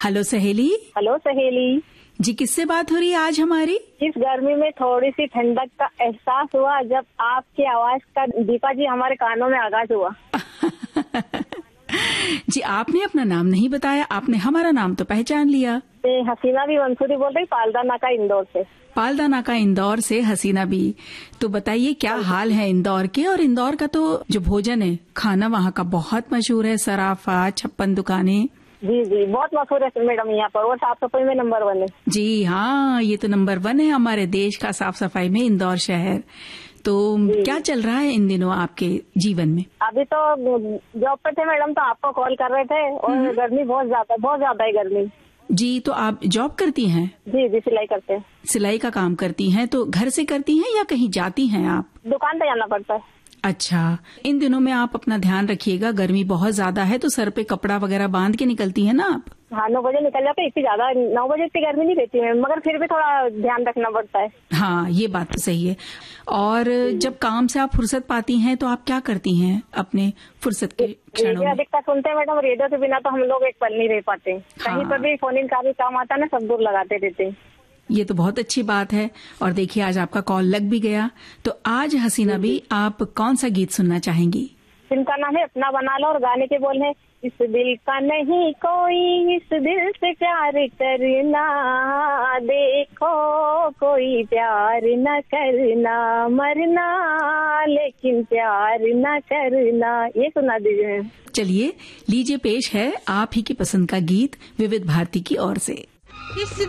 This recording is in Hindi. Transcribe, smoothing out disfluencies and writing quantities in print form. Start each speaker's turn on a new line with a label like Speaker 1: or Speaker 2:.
Speaker 1: हेलो सहेली।
Speaker 2: हेलो सहेली
Speaker 1: जी, किससे बात हो रही है आज हमारी?
Speaker 2: इस गर्मी में थोड़ी सी ठंडक का एहसास हुआ जब आपकी आवाज का दीपा जी हमारे कानों में आगाज हुआ।
Speaker 1: जी, आपने अपना नाम नहीं बताया, आपने हमारा नाम तो पहचान लिया।
Speaker 2: हसीना भी मंसूरी बोल रही, पालदा नाका इंदौर से।
Speaker 1: पालदा नाका इंदौर से हसीना भी। तो बताइए क्या हाल है इंदौर के? और इंदौर का तो जो भोजन है, खाना वहाँ का बहुत मशहूर है, सराफा, 56 दुकानें।
Speaker 2: जी जी, बहुत मशहूर है मैडम यहाँ पर, और साफ सफाई में नंबर 1 है।
Speaker 1: जी हाँ, ये तो नंबर 1 है हमारे देश का साफ सफाई में इंदौर शहर। तो क्या चल रहा है इन दिनों आपके जीवन में?
Speaker 2: अभी तो जॉब पे थे मैडम, तो आपको कॉल कर रहे थे, और गर्मी बहुत ज्यादा है गर्मी।
Speaker 1: जी, तो आप जॉब करती हैं?
Speaker 2: जी जी, सिलाई करते हैं।
Speaker 1: सिलाई का काम करती हैं, तो घर से करती हैं या कहीं जाती हैं आप?
Speaker 2: दुकान पे जाना पड़ता है।
Speaker 1: अच्छा, इन दिनों में आप अपना ध्यान रखिएगा, गर्मी बहुत ज्यादा है, तो सर पे कपड़ा वगैरह बांध के निकलती हैं ना आप?
Speaker 2: हाँ, 9 बजे निकल जाते, इतनी ज्यादा 9 बजे इतनी गर्मी नहीं रहती है, मगर फिर भी थोड़ा ध्यान रखना पड़ता है।
Speaker 1: हाँ, ये बात तो सही है। और जब काम से आप फुर्सत पाती हैं तो आप क्या करती हैं अपने फुर्सत के क्षणों में?
Speaker 2: अधिकता सुनते हैं मैडम, रेडियो के बिना तो हम लोग एक पल नहीं रह पाते। कहीं पर भी फोन इन का भी काम आता है ना, सब दूर लगाते रहते हैं।
Speaker 1: ये तो बहुत अच्छी बात है। और देखिए, आज आपका कॉल लग भी गया। तो आज हसीना भी, आप कौन सा गीत सुनना चाहेंगी?
Speaker 2: फिल्म का नाम है अपना बना लो, और गाने के बोल है, इस दिल का नहीं कोई, इस दिल से प्यार करना, देखो कोई प्यार न करना, मरना लेकिन प्यार न करना। ये सुना दीजिए।
Speaker 1: चलिए, लीजिए पेश है आप ही की पसंद का गीत विविध भारती की ओर से।
Speaker 3: इस